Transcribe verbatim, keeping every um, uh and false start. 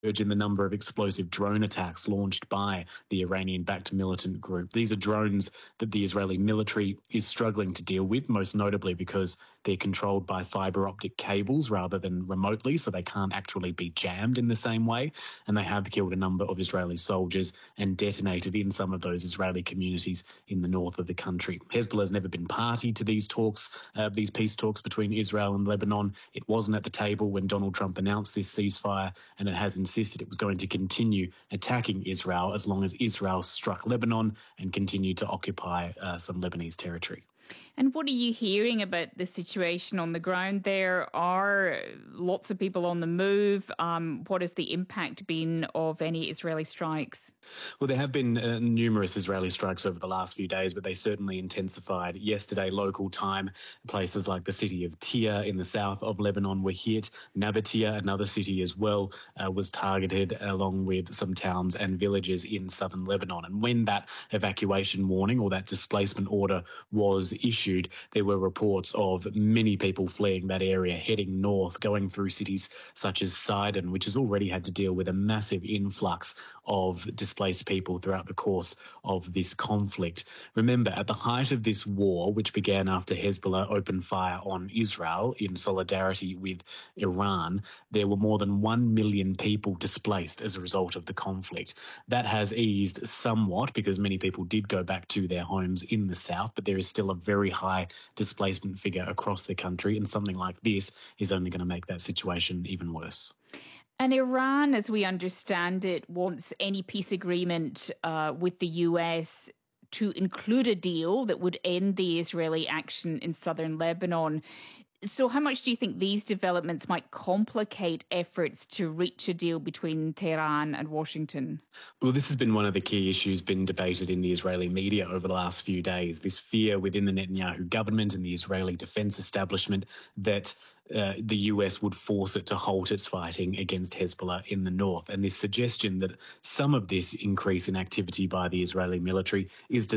in the number of explosive drone attacks launched by the Iranian-backed militant group. These are drones that the Israeli military is struggling to deal with, most notably because they're controlled by fibre optic cables rather than remotely, so they can't actually be jammed in the same way. And they have killed a number of Israeli soldiers and detonated in some of those Israeli communities in the north of the country. Hezbollah has never been party to these talks, uh, these peace talks between Israel and Lebanon. It wasn't at the table when Donald Trump announced this ceasefire, and it has insisted it was going to continue attacking Israel as long as Israel struck Lebanon and continued to occupy uh, some Lebanese territory. And what are you hearing about the situation on the ground? There are lots of people on the move. Um, what has the impact been of any Israeli strikes? Well, there have been uh, numerous Israeli strikes over the last few days, but they certainly intensified yesterday local time. Places like the city of Tyre in the south of Lebanon were hit. Nabatea, another city as well, uh, was targeted, along with some towns and villages in southern Lebanon. And when that evacuation warning or that displacement order was issued, there were reports of many people fleeing that area, heading north, going through cities such as Sidon, which has already had to deal with a massive influx of displaced people throughout the course of this conflict. Remember, at the height of this war, which began after Hezbollah opened fire on Israel in solidarity with Iran, there were more than one million people displaced as a result of the conflict. That has eased somewhat because many people did go back to their homes in the south, but there is still a very high displacement figure across the country, and something like this is only going to make that situation even worse. And Iran, as we understand it, wants any peace agreement uh, with the U S to include a deal that would end the Israeli action in southern Lebanon. So how much do you think these developments might complicate efforts to reach a deal between Tehran and Washington? Well, this has been one of the key issues been debated in the Israeli media over the last few days, this fear within the Netanyahu government and the Israeli defense establishment that Uh, the U S would force it to halt its fighting against Hezbollah in the north. And this suggestion that some of this increase in activity by the Israeli military is